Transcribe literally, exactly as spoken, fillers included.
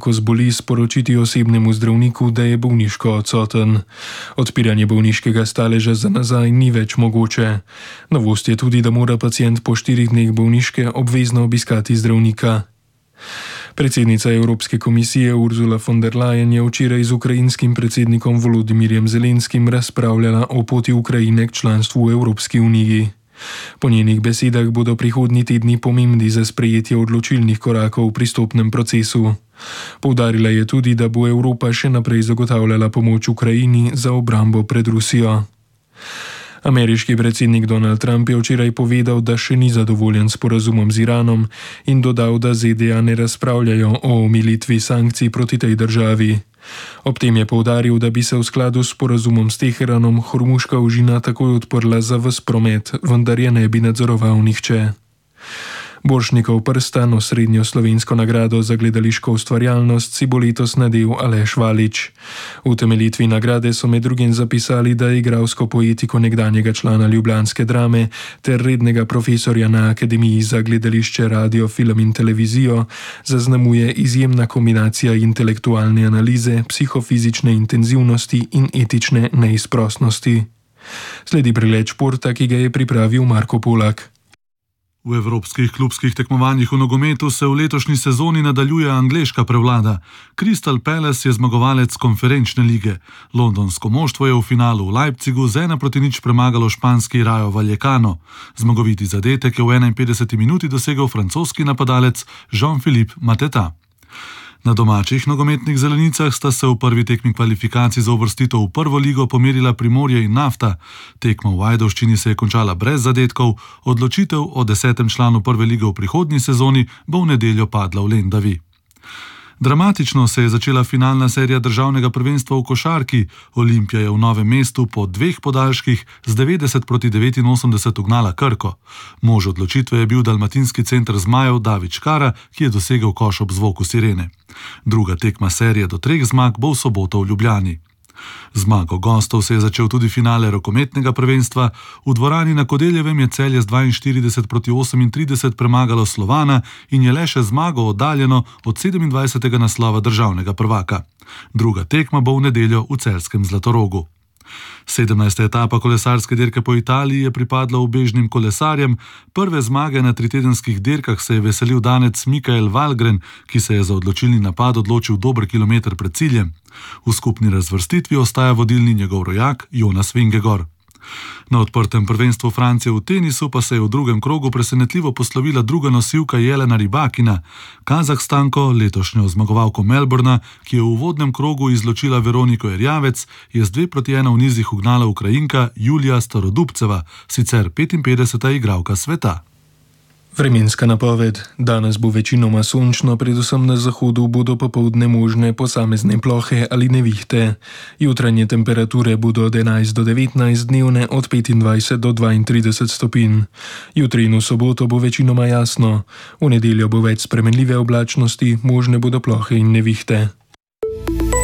ko zboli, sporočiti osebnemu zdravniku, da je bolniško odsoten. Odpiranje bolniškega staleža za nazaj ni več mogoče. Novost je tudi, da mora pacient po štirih dneh bolniške obvezno obiskati zdravnika. Predsednica Evropske komisije Ursula von der Leyen je včeraj z ukrajinskim predsednikom Volodymyrjem Zelenskim razpravljala o poti Ukrajine k članstvu v Evropski uniji. Po njenih besedah bodo prihodnji tedni pomembni za sprejetje odločilnih korakov v pristopnem procesu. Poudarila je tudi, da bo Evropa še naprej zagotavljala pomoč Ukrajini za obrambo pred Rusijo. Ameriški predsednik Donald Trump je včeraj povedal, da še ni zadovoljen s sporazumom z Iranom in dodal, da Z D A ne razpravljajo o omilitvi sankcij proti tej državi. Ob tem je poudaril, da bi se v skladu s sporazumom s Teheranom Hormuška ožina takoj odprla za ves promet, vendar je ne bi nadzoroval nihče. Borštnikov prstan, osrednjo slovensko nagrado za gledališko ustvarjalnost, si bo letos nadel Aleš Valič. V utemeljitvi nagrade so med drugim zapisali, da igralsko poetiko nekdanjega člana ljubljanske Drame ter rednega profesorja na Akademiji za gledališče, radio, film in televizijo zaznamuje izjemna kombinacija intelektualne analize, psihofizične intenzivnosti in etične neizprosnosti. Sledi pregled športa, ki ga je pripravil Marko Polak. V evropskih klubskih tekmovanjih v nogometu se v letošnji sezoni nadaljuje angleška prevlada. Crystal Palace je zmagovalec konferenčne lige. Londonsko moštvo je v finalu v Leipzigu z ena proti nič premagalo španski Rayo Vallecano. Zmagoviti zadetek je v enainpetdeseti minuti dosegel francoski napadalec Jean-Philippe Mateta. Na domačih nogometnih zelenicah sta se v prvi tekmi kvalifikacij za uvrstitev v prvo ligo pomerila Primorje in Nafta. Tekma v Ajdovščini se je končala brez zadetkov, odločitev o desetem članu prve lige v prihodnji sezoni bo v nedeljo padla v Lendavi. Dramatično se je začela finalna serija državnega prvenstva v košarki. Olimpija je v Novem mestu po dveh podaljških z devetdeset proti devetinosemdeset ugnala Krko. Mož odločitve je bil dalmatinski center zmajev David Škara, ki je dosegel koš ob zvoku sirene. Druga tekma serije do treh zmag bo v soboto v Ljubljani. Zmago gostov se je začel tudi finale rokometnega prvenstva. V dvorani na Kodeljevem je Celje z dvainštirideset proti osemintrideset premagalo Slovana in je le še zmago oddaljeno od sedemindvajsetega naslova državnega prvaka. Druga tekma bo v nedeljo v celjskem Zlatorogu. sedemnajsta etapa kolesarske dirke po Italiji je pripadla ubežnim kolesarjem. Prve zmage na tritedenskih dirkah se je veselil danec Mikael Valgren, ki se je za odločilni napad odločil dober kilometer pred ciljem. V skupni razvrstitvi ostaja vodilni njegov rojak Jonas Vingegaard. Na odprtem prvenstvu Francije v tenisu pa se je v drugem krogu presenetljivo poslovila druga nosilka Jelena Rybakina. Kazahstanko, letošnjo zmagovalko Melbourna, ki je v uvodnem krogu izločila Veroniko Erjavec, je z dve proti ena v nizih ugnala Ukrajinka Julija Starodubceva, sicer petinpetdeseta igralka sveta. Vremenska napoved. Danes bo večinoma sončno, predvsem na zahodu bodo popoldne možne posamezne plohe ali nevihte. Jutranje temperature bodo od enajst do devetnajst, dnevne od petindvajset do dvaintrideset stopinj. Jutri in v soboto bo večinoma jasno. V nedeljo bo več spremenljive oblačnosti, možne bodo plohe in nevihte.